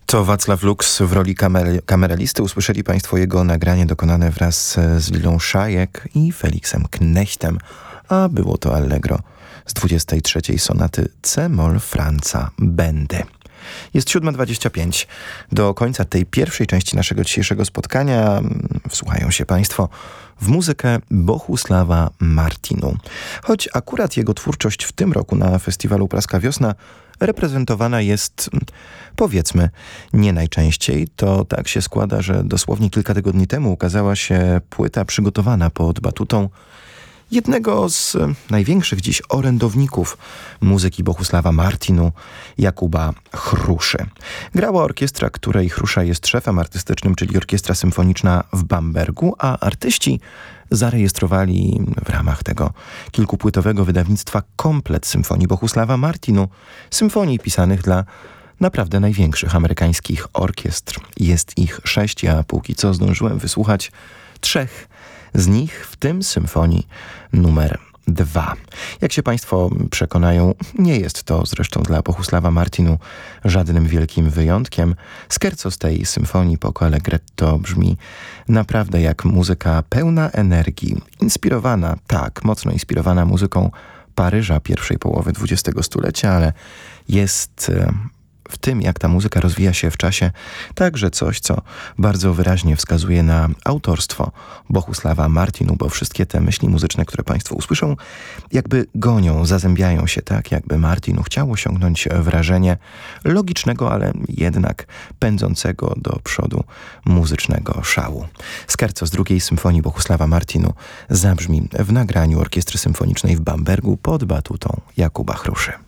To Wacław Lux w roli kameralisty. Usłyszeli Państwo jego nagranie dokonane wraz z Lilą Szajek i Feliksem Knechtem, a było to Allegro z 23. sonaty C-moll Franza Bendy. Jest 7:25. Do końca tej pierwszej części naszego dzisiejszego spotkania wsłuchają się Państwo w muzykę Bohusława Martinu. Choć akurat jego twórczość w tym roku na festiwalu Praska Wiosna reprezentowana jest, powiedzmy, nie najczęściej. To tak się składa, że dosłownie kilka tygodni temu ukazała się płyta przygotowana pod batutą jednego z największych dziś orędowników muzyki Bohusława Martinu, Jakuba Chruszy. Grała orkiestra, której Chrusza jest szefem artystycznym, czyli Orkiestra Symfoniczna w Bambergu, a artyści zarejestrowali w ramach tego kilkupłytowego wydawnictwa komplet symfonii Bohusława Martinu, symfonii pisanych dla naprawdę największych amerykańskich orkiestr. Jest ich 6, a póki co zdążyłem wysłuchać 3 z nich, w tym symfonii numer 2. Jak się Państwo przekonają, nie jest to zresztą dla Bohusława Martinu żadnym wielkim wyjątkiem. Scherzo z tej symfonii Poco Allegretto brzmi naprawdę jak muzyka pełna energii, inspirowana, tak, mocno inspirowana muzyką Paryża pierwszej połowy XX stulecia, ale jest w tym, jak ta muzyka rozwija się w czasie, także coś, co bardzo wyraźnie wskazuje na autorstwo Bohusława Martinu, bo wszystkie te myśli muzyczne, które Państwo usłyszą, jakby gonią, zazębiają się tak, jakby Martinu chciał osiągnąć wrażenie logicznego, ale jednak pędzącego do przodu muzycznego szału. Scherzo z drugiej symfonii Bohusława Martinu zabrzmi w nagraniu Orkiestry Symfonicznej w Bambergu pod batutą Jakuba Chruszy.